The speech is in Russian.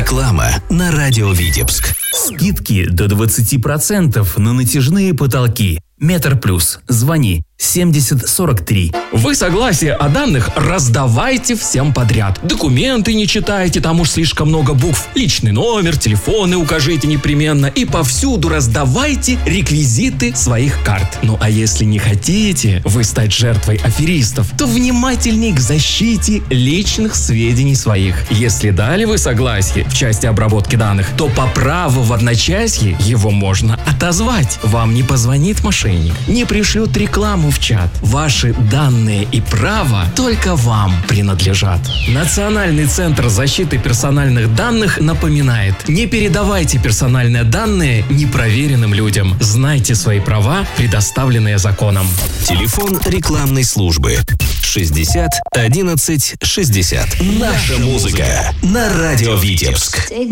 Реклама на радио Витебск. Скидки до 20% на натяжные потолки. Метр Плюс. Звони 7043. Вы согласие о данных раздавайте всем подряд. Документы не читайте, там уж слишком много букв. Личный номер, телефоны укажите непременно. И повсюду раздавайте реквизиты своих карт. Ну а если не хотите вы стать жертвой аферистов, то внимательней к защите личных сведений своих. Если дали вы согласие в части обработки данных, то по праву в одночасье его можно отозвать. Вам не позвонит мошенник, не пришлют рекламу в чат. Ваши данные и права только вам принадлежат. Национальный центр защиты персональных данных напоминает: не передавайте персональные данные непроверенным людям. Знайте свои права, предоставленные законом. Телефон рекламной службы 60 11 60. Наша музыка на радио Витебск.